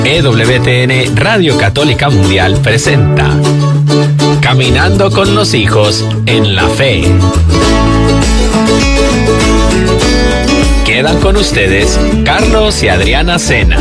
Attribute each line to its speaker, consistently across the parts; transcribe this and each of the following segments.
Speaker 1: EWTN Radio Católica Mundial presenta Caminando con los hijos en la fe. Quedan con ustedes Carlos y Adriana Sena.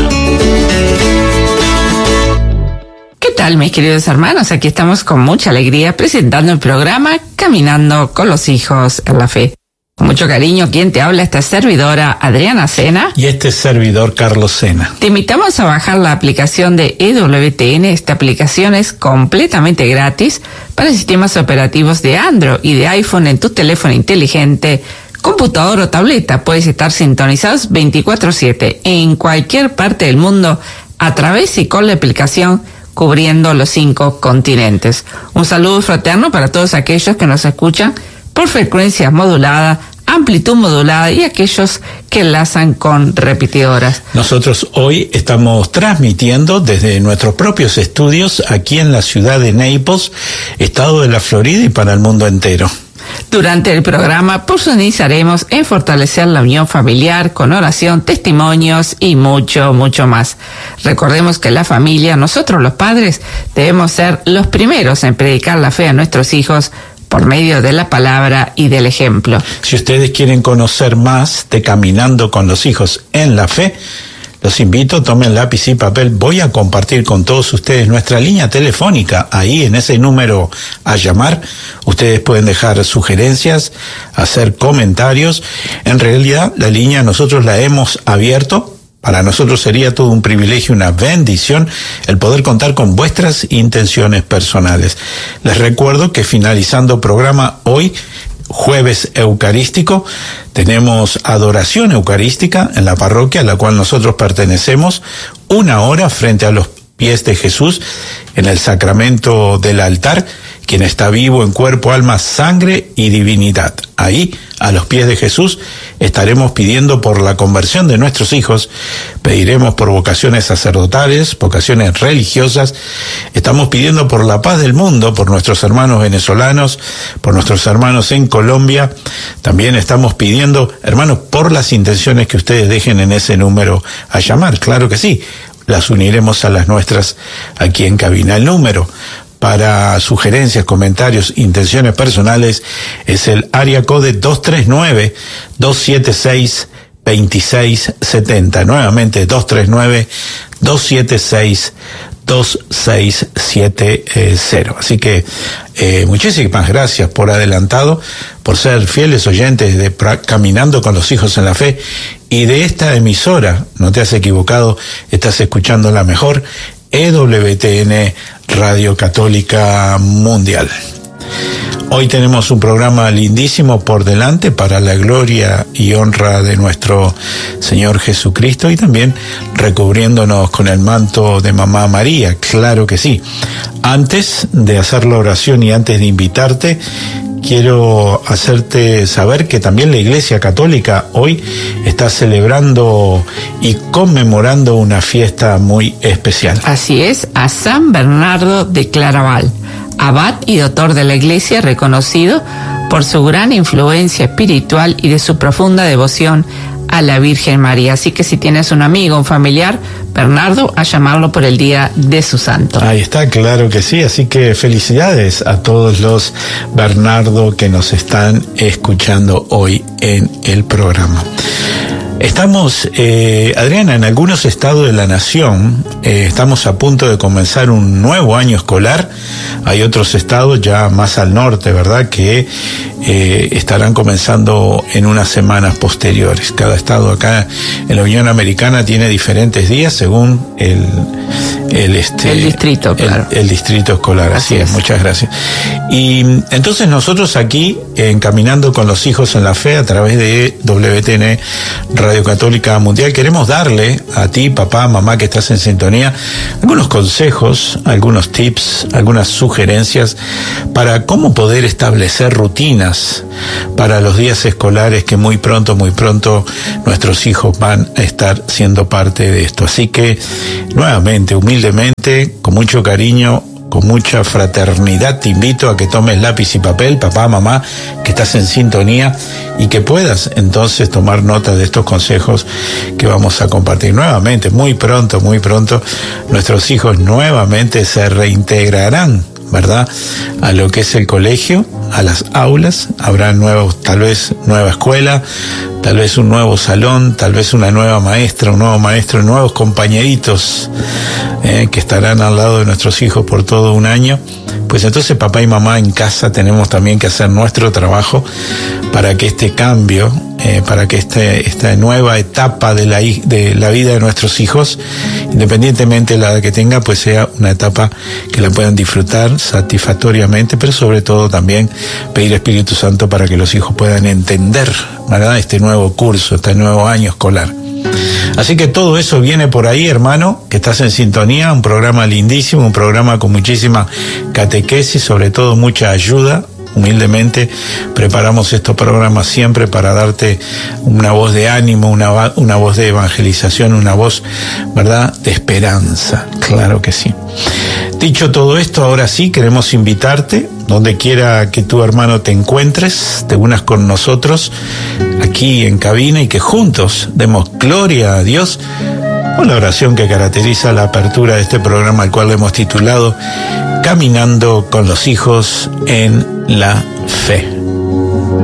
Speaker 2: ¿Qué tal, mis queridos hermanos? Aquí estamos con mucha alegría presentando el programa Caminando con los hijos en la fe. Con mucho cariño, quien te habla, esta servidora Adriana Sena.
Speaker 3: Y este servidor Carlos Sena.
Speaker 2: Te invitamos a bajar la aplicación de EWTN. Esta aplicación es completamente gratis para sistemas operativos de Android y de iPhone en tu teléfono inteligente, computador o tableta. Puedes estar sintonizados 24/7 en cualquier parte del mundo a través y con la aplicación, cubriendo los 5 continentes. Un saludo fraterno para todos aquellos que nos escuchan por frecuencia modulada, amplitud modulada y aquellos que enlazan con repetidoras.
Speaker 3: Nosotros hoy estamos transmitiendo desde nuestros propios estudios aquí en la ciudad de Naples, estado de la Florida, y para el mundo entero.
Speaker 2: Durante el programa profundizaremos en fortalecer la unión familiar con oración, testimonios y mucho, mucho más. Recordemos que la familia, nosotros los padres, debemos ser los primeros en predicar la fe a nuestros hijos por medio de la palabra y del ejemplo.
Speaker 3: Si ustedes quieren conocer más de Caminando con los hijos en la fe, los invito, tomen lápiz y papel. Voy a compartir con todos ustedes nuestra línea telefónica. Ahí en ese número a llamar, ustedes pueden dejar sugerencias, hacer comentarios. En realidad, la línea nosotros la hemos abierto. Para nosotros sería todo un privilegio, una bendición, el poder contar con vuestras intenciones personales. Les recuerdo que finalizando programa hoy, jueves eucarístico, tenemos adoración eucarística en la parroquia a la cual nosotros pertenecemos, 1 hora frente a los pies de Jesús en el sacramento del altar, quien está vivo en cuerpo, alma, sangre y divinidad. Ahí, a los pies de Jesús, estaremos pidiendo por la conversión de nuestros hijos, pediremos por vocaciones sacerdotales, vocaciones religiosas, estamos pidiendo por la paz del mundo, por nuestros hermanos venezolanos, por nuestros hermanos en Colombia, también estamos pidiendo, hermanos, por las intenciones que ustedes dejen en ese número a llamar, claro que sí, las uniremos a las nuestras aquí en cabina. El número para sugerencias, comentarios, intenciones personales es el área code 239-276-2670. Nuevamente 239-276-2670. Así que muchísimas gracias por adelantado, por ser fieles oyentes de Caminando con los hijos en la fe y de esta emisora. No te has equivocado, estás escuchando la mejor, EWTN Radio Católica Mundial. Hoy tenemos un programa lindísimo por delante para la gloria y honra de nuestro Señor Jesucristo y también recubriéndonos con el manto de Mamá María, claro que sí. Antes de hacer la oración y antes de invitarte, quiero hacerte saber que también la Iglesia Católica hoy está celebrando y conmemorando una fiesta muy especial.
Speaker 2: Así es, a San Bernardo de Claraval, abad y doctor de la Iglesia, reconocido por su gran influencia espiritual y de su profunda devoción a la Virgen María. Así que si tienes un amigo, un familiar, Bernardo, a llamarlo por el día de su santo.
Speaker 3: Ahí está, claro que sí. Así que felicidades a todos los Bernardo que nos están escuchando hoy en el programa. Estamos, Adriana, en algunos estados de la nación, estamos a punto de comenzar un nuevo año escolar. Hay otros estados ya más al norte, ¿verdad?, que estarán comenzando en unas semanas posteriores. Cada estado acá en la Unión Americana tiene diferentes días según el
Speaker 2: distrito, claro.
Speaker 3: El distrito escolar, así es, muchas gracias. Y entonces nosotros aquí, Caminando con los hijos en la fe, a través de WTN Radio Católica Mundial, queremos darle a ti, papá, mamá, que estás en sintonía, algunos consejos, algunos tips, algunas sugerencias para cómo poder establecer rutinas para los días escolares que muy pronto nuestros hijos van a estar siendo parte de esto. Así que, nuevamente, humildemente, con mucho cariño, con mucha fraternidad, te invito a que tomes lápiz y papel, papá, mamá, que estás en sintonía, y que puedas entonces tomar nota de estos consejos que vamos a compartir nuevamente. Muy pronto, nuestros hijos nuevamente se reintegrarán, ¿verdad?, a lo que es el colegio, a las aulas. Habrá tal vez nueva escuela, tal vez un nuevo salón, tal vez una nueva maestra, un nuevo maestro, nuevos compañeritos que estarán al lado de nuestros hijos por todo un año. Pues entonces papá y mamá en casa tenemos también que hacer nuestro trabajo para que este cambio, para que esta nueva etapa de la vida de nuestros hijos, independientemente de la edad que tenga, pues sea una etapa que la puedan disfrutar satisfactoriamente, pero sobre todo también pedir Espíritu Santo para que los hijos puedan entender, ¿verdad?, este nuevo curso, este nuevo año escolar. Así que todo eso viene por ahí, hermano, que estás en sintonía, un programa lindísimo, un programa con muchísima catequesis, sobre todo mucha ayuda. Humildemente preparamos estos programas siempre para darte una voz de ánimo, una voz de evangelización, una voz, ¿verdad?, de esperanza. Claro que sí. Dicho todo esto, ahora sí queremos invitarte, donde quiera que tu hermano te encuentres, te unas con nosotros aquí en cabina y que juntos demos gloria a Dios con la oración que caracteriza la apertura de este programa, al cual hemos titulado Caminando con los hijos en la Fe.